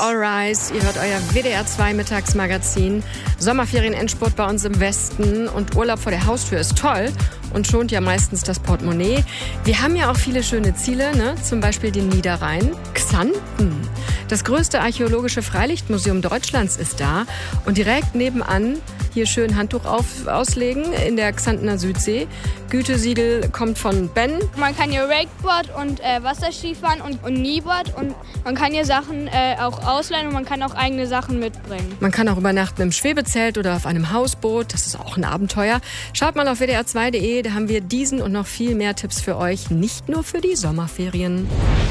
All Rise. Ihr hört euer WDR 2 Mittagsmagazin. Sommerferien-Endspurt bei uns im Westen und Urlaub vor der Haustür ist toll und schont ja meistens das Portemonnaie. Wir haben ja auch viele schöne Ziele, ne? Zum Beispiel den Niederrhein. Xanten. Das größte archäologische Freilichtmuseum Deutschlands ist da und direkt nebenan hier schön Handtuch auslegen in der Xantener Südsee. Gütesiegel kommt von Ben. Man kann hier Wakeboard und Wasserskifahren und Kneeboard und man kann hier Sachen auch ausleihen und man kann auch eigene Sachen mitbringen. Man kann auch übernachten im Schwebezelt oder auf einem Hausboot. Das ist auch ein Abenteuer. Schaut mal auf wdr2.de, da haben wir diesen und noch viel mehr Tipps für euch, nicht nur für die Sommerferien.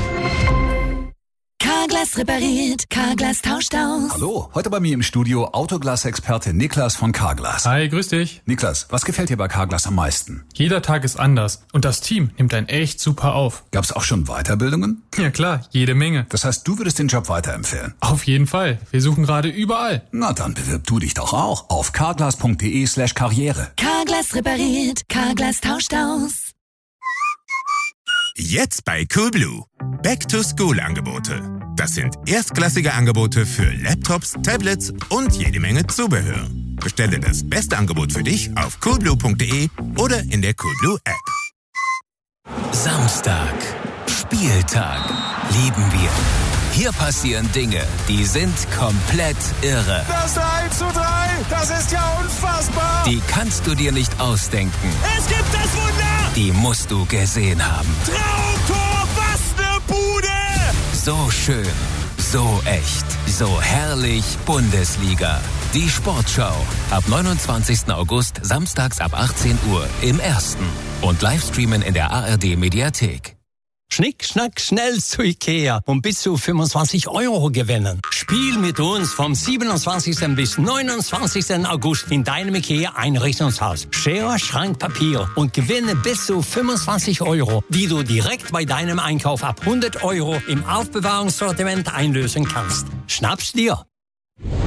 Carglass repariert, Carglass tauscht aus. Hallo, heute bei mir im Studio Autoglas-Experte Niklas von Carglass. Hi, grüß dich. Niklas, was gefällt dir bei Carglass am meisten? Jeder Tag ist anders und das Team nimmt einen echt super auf. Gab's auch schon Weiterbildungen? Ja klar, jede Menge. Das heißt, du würdest den Job weiterempfehlen? Auf jeden Fall. Wir suchen gerade überall. Na, dann bewirb du dich doch auch auf carglass.de/karriere. Carglass repariert, Carglass tauscht aus. Jetzt bei Coolblue. Back-to-School-Angebote. Das sind erstklassige Angebote für Laptops, Tablets und jede Menge Zubehör. Bestelle das beste Angebot für dich auf coolblue.de oder in der Coolblue App. Samstag. Spieltag. Lieben wir. Hier passieren Dinge, die sind komplett irre. Das 3:3, das ist ja unfassbar. Die kannst du dir nicht ausdenken. Es gibt das Wunder. Die musst du gesehen haben. Traumtor, was ne Bude. So schön, so echt, so herrlich Bundesliga. Die Sportschau. Ab 29. August, samstags ab 18 Uhr im Ersten. Und Livestreamen in der ARD-Mediathek. Schnick, schnack, schnell zu Ikea und bis zu 25 € gewinnen. Spiel mit uns vom 27. bis 29. August in deinem Ikea-Einrichtungshaus. Schere, Schrank, Papier und gewinne bis zu 25 €, die du direkt bei deinem Einkauf ab 100 € im Aufbewahrungssortiment einlösen kannst. Schnapp's dir!